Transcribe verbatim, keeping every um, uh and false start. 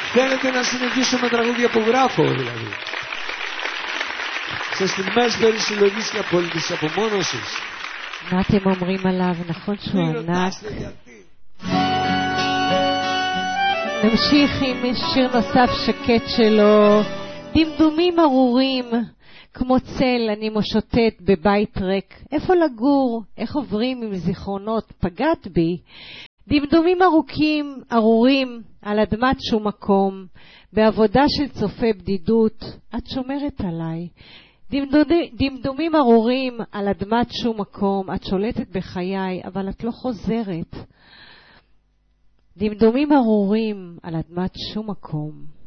Φαίνεται να συνεχίσουμε τραγούδια που γράφω δηλαδή. Σε στιγμές περισυλλογής και απόλυτης απομόνωσης. מה אתם אומרים עליו? נכון שהוא ענק. נמשיך עם שיר נוסף שקט שלו. דמדומים ארורים כמו צל אני משוטט בבית ריק. איפה לגור? איך עוברים עם זיכרונות? פגעת בי. דמדומים ארוכים, ארורים על אדמת שום מקום. בעבודה של צופה בדידות את שומרת עליי. דמדומים ארורים על אדמת שום מקום, את שולטת בחיי, אבל את לא חוזרת. דמדומים ארורים על אדמת שום מקום.